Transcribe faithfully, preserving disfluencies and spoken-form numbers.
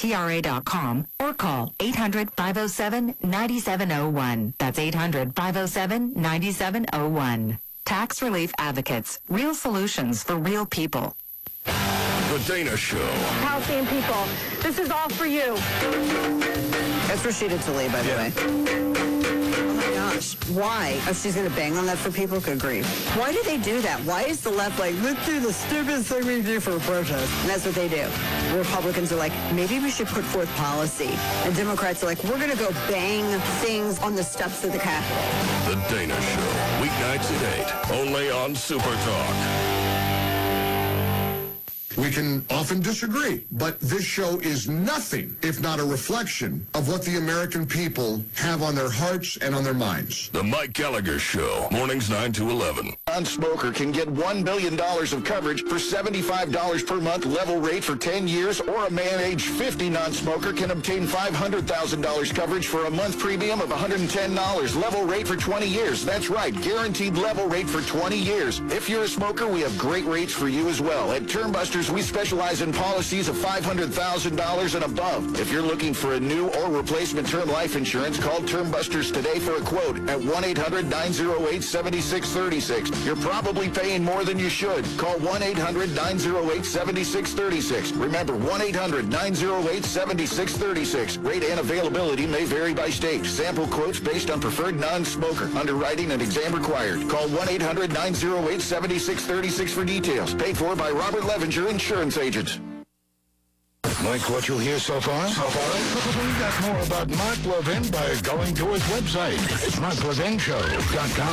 T R A dot com or call eight hundred, five oh seven, nine seven oh one. That's eight hundred, five oh seven, nine seven oh one. Tax Relief Advocates. Real solutions for real people. The Dana Show. Halcyon people, this is all for you. That's Rashida Tlaib, by the Yeah. way. Oh my gosh. Why? Oh, she's going to bang on that for people? Good grief. Why do they do that? Why is the left like, let's do the stupidest thing we do for a protest? And that's what they do. Republicans are like, maybe we should put forth policy. And Democrats are like, we're going to go bang things on the steps of the Capitol. The Dana Show. Weeknights at eight. Only on Super Talk. We can often disagree, but this show is nothing if not a reflection of what the American people have on their hearts and on their minds. The Mike Gallagher Show. Mornings nine to eleven. Non-smoker can get one billion dollars of coverage for seventy-five dollars per month, level rate for ten years, or a man age fifty non-smoker can obtain five hundred thousand dollars coverage for a month premium of one hundred ten dollars, level rate for twenty years. That's right, guaranteed level rate for twenty years. If you're a smoker, we have great rates for you as well. At Termbusters, we specialize in policies of five hundred thousand dollars and above. If you're looking for a new or replacement term life insurance, call Termbusters today for a quote at one eight hundred, nine oh eight, seven six three six. You're probably paying more than you should. Call one eight hundred, nine oh eight, seven six three six. Remember, one eight hundred, nine oh eight, seven six three six. Rate and availability may vary by state. Sample quotes based on preferred non-smoker. Underwriting and exam required. Call one eight hundred, nine oh eight, seven six three six for details. Paid for by Robert Levinger Insurance Agents. Like what you hear so far? So far? Find out more about Mark Levin by going to his website. It's mark levin show dot com.